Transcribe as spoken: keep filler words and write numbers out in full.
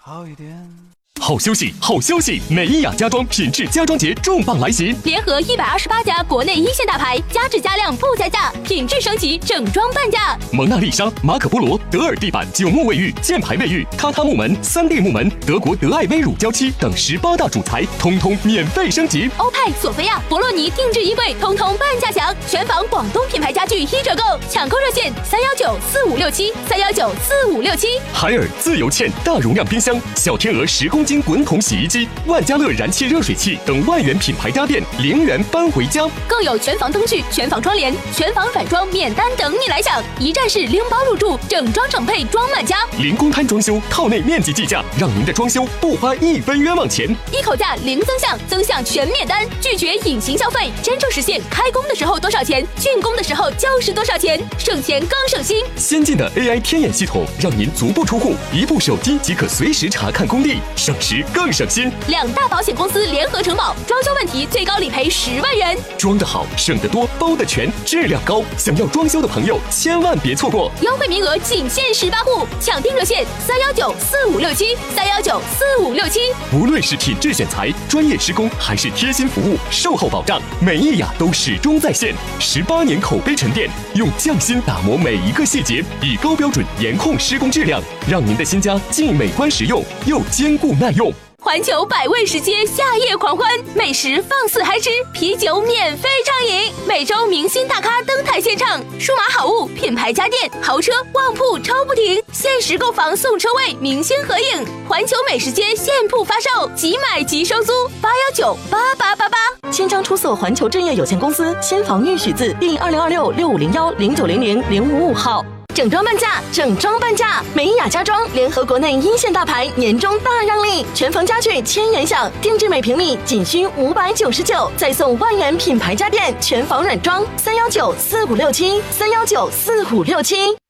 好一点。 好消息，好消息！美伊雅家装品质家装节重磅来袭， 联合一百二十八家国内一线大牌，加质加量不加价，品质升级，整装半价。 蒙娜丽莎、马可波罗、德尔地板、九木卫浴、箭牌卫浴、榻榻木门、三 D 木门、德国德爱威乳胶漆等十八大主材，通通免费升级。 欧派、索菲亚、博洛尼定制衣柜，通通半价享。全房广东品牌家具一折购，抢购热线三幺九四五六七三幺九四五六七。 海尔自由茜大容量冰箱、小天鹅十公斤滚筒洗衣机、万家乐燃气热水器等万元品牌家电零元搬回家， 更有全房灯具、全房窗帘、全房软装免单等你来享，一站式拎包入住，整装整配装满家， 零公摊装修，套内面积计价，让您的装修不花一分冤枉钱， 一口价零增项，增项全免单，拒绝隐形消费，真正实现开工的时候多少钱，竣工的时候就是多少钱，省钱更省心。 先进的 A I 天眼系统，让您足不出户，一部手机即可随时查看工地，省时更省心。 两大保险公司联合承保，装修问题最高理赔十万元。 装得好，省得多，包得全，质量高。想要装修的朋友，千万别错过， 优惠名额仅限十八户，抢订热线三幺九四五六七三幺九四五六七。 无论是品质选材、专业施工，还是贴心服务、售后保障，美伊雅都始终在线。十八年口碑沉淀，用匠心打磨每一个细节，以高标准严控施工质量，让您的新家既美观实用，又坚固耐用。 环球百味食街夏夜狂欢，美食放肆嗨吃，啤酒免费畅饮，每周明星大咖登台献唱，数码好物、品牌家电、豪车旺铺抽不停，限时购房送车位，明星合影。环球美食街现铺发售，即买即收租，八幺九八八八八。 千张出色环球置业有限公司先房玉许字第二零二六六五零幺零九零零零五五号。整装半价，整装半价！美伊雅家装联合国内一线大牌，年终大让利，全房家具千元享，定制每平米仅需五百九十九，再送万元品牌家电，全房软装。三幺九四五六七三幺九四五六七。